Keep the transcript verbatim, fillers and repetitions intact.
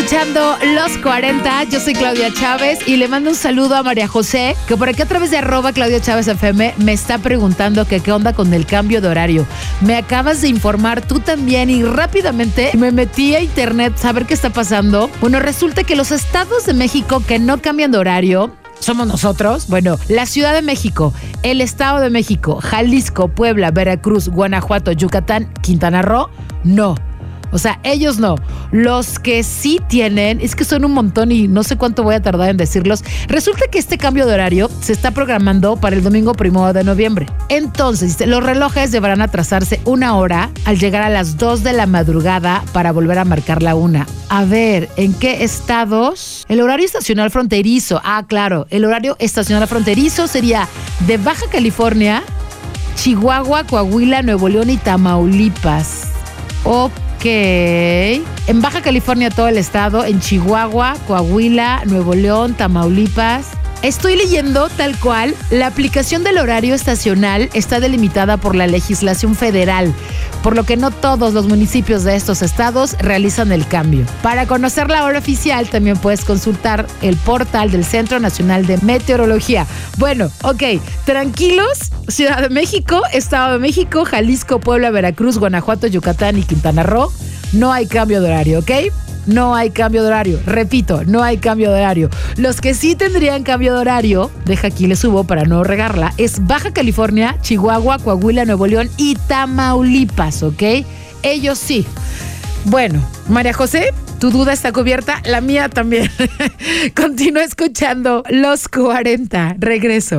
escuchando Los cuarenta. Yo soy Claudia Chávez y le mando un saludo a María José, que por aquí a través de arroba Claudia Chávez F M me está preguntando que qué onda con el cambio de horario. Me acabas de informar tú también y rápidamente me metí a internet a ver qué está pasando. Bueno, resulta que los estados de México que no cambian de horario somos nosotros. Bueno, la Ciudad de México, el Estado de México, Jalisco, Puebla, Veracruz, Guanajuato, Yucatán, Quintana Roo, no. O sea, ellos no. Los que sí tienen, es que son un montón y no sé cuánto voy a tardar en decirlos. Resulta que este cambio de horario se está programando para el domingo primero de noviembre. Entonces, los relojes deberán atrasarse una hora al llegar a las dos de la madrugada para volver a marcar la una. A ver, ¿en qué estados? El horario estacional fronterizo. Ah, claro. El horario estacional fronterizo sería de Baja California, Chihuahua, Coahuila, Nuevo León y Tamaulipas. Ok. En Baja California todo el estado, en Chihuahua, Coahuila, Nuevo León, Tamaulipas. Estoy leyendo tal cual, la aplicación del horario estacional está delimitada por la legislación federal, por lo que no todos los municipios de estos estados realizan el cambio. Para conocer la hora oficial también puedes consultar el portal del Centro Nacional de Meteorología. Bueno, ok, tranquilos, Ciudad de México, Estado de México, Jalisco, Puebla, Veracruz, Guanajuato, Yucatán y Quintana Roo, no hay cambio de horario, ¿ok? No hay cambio de horario. Repito, no hay cambio de horario. Los que sí tendrían cambio de horario, deja aquí le subo para no regarla, es Baja California, Chihuahua, Coahuila, Nuevo León y Tamaulipas, ¿ok? Ellos sí. Bueno, María José, tu duda está cubierta, la mía también. Continúa escuchando Los cuarenta. Regreso.